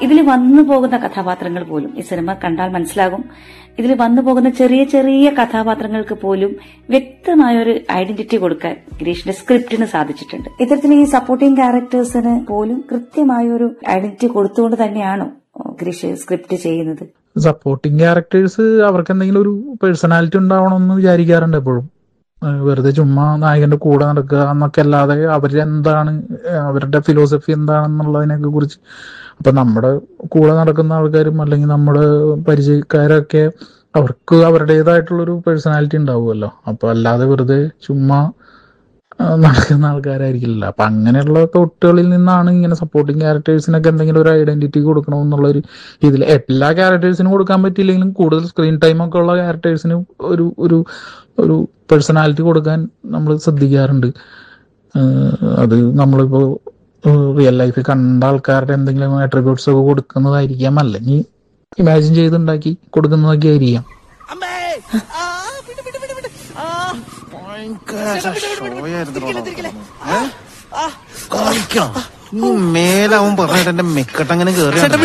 ഇതിൽ വന്നു പോകുന്ന കഥാപാത്രങ്ങൾ പോലും ഈ സിനിമ കണ്ടാൽ മനസ്സിലാകും. ഇതിൽ വന്നു പോകുന്ന ചെറിയ ചെറിയ കഥാപാത്രങ്ങൾക്ക് പോലും വ്യക്തമായ ഒരു ഐഡന്റിറ്റി കൊടുക്കാൻ ഗിരീഷിന്റെ സ്ക്രിപ്റ്റിന് സാധിച്ചിട്ടുണ്ട്. ഇത്തരത്തിൽ ഈ സപ്പോർട്ടിംഗ് ക്യാരക്ടേഴ്സിന് പോലും കൃത്യമായ ഒരു ഐഡന്റിറ്റി കൊടുത്തുകൊണ്ട് തന്നെയാണോ ഗിരീഷ് സ്ക്രിപ്റ്റ് ചെയ്യുന്നത്? സപ്പോർട്ടിംഗ് ക്യാരക്ടേഴ്സ് അവർക്ക് എന്തെങ്കിലും ഒരു പേഴ്സണാലിറ്റി ഉണ്ടാവണമെന്ന് വിചാരിക്കാറുണ്ട് എപ്പോഴും. വെറുതെ ചുമ്മാ നായകന്റെ കൂടെ നടക്കുക എന്നൊക്കെ അല്ലാതെ അവരെന്താണ്, അവരുടെ ഫിലോസഫി എന്താണെന്നുള്ളതിനൊക്കെ കുറിച്ച്. അപ്പൊ നമ്മുടെ കൂടെ നടക്കുന്ന ആൾക്കാരും അല്ലെങ്കിൽ നമ്മുടെ പരിചയക്കാരൊക്കെ അവർക്ക് അവരുടേതായിട്ടുള്ളൊരു പേഴ്സണാലിറ്റി ഉണ്ടാവുമല്ലോ. അപ്പൊ അല്ലാതെ വെറുതെ ചുമ്മാ നടക്കുന്ന ആൾക്കാരായിരിക്കില്ല. അപ്പൊ അങ്ങനെയുള്ള തൊട്ടുകളിൽ നിന്നാണ് ഇങ്ങനെ സപ്പോർട്ടിങ് ക്യാരക്ടേഴ്സിനൊക്കെ എന്തെങ്കിലും ഒരു ഐഡന്റിറ്റി കൊടുക്കണമെന്നുള്ളൊരു ഇതിൽ. എല്ലാ ക്യാരക്ടേഴ്സിനും കൊടുക്കാൻ പറ്റിയില്ലെങ്കിലും കൂടുതൽ സ്ക്രീൻ ടൈം ഒക്കെ ഉള്ള ക്യാരക്ടേഴ്സിന് ഒരു ഒരു ഒരു പേഴ്സണാലിറ്റി കൊടുക്കാൻ നമ്മൾ ശ്രദ്ധിക്കാറുണ്ട്. അത് നമ്മളിപ്പോ റിയൽ ലൈഫിൽ കണ്ട ആൾക്കാരുടെ എന്തെങ്കിലും അട്രിബ്യൂട്ട്സ് ഒക്കെ കൊടുക്കുന്നതായിരിക്കാം, അല്ലെങ്കിൽ ഇമാജിൻ ചെയ്തുണ്ടാക്കി കൊടുക്കുന്നതൊക്കെ ആയിരിക്കാം. മേലാവും പറഞ്ഞിട്ട് എന്റെ മെക്കെട്ടങ്ങനെ കേറി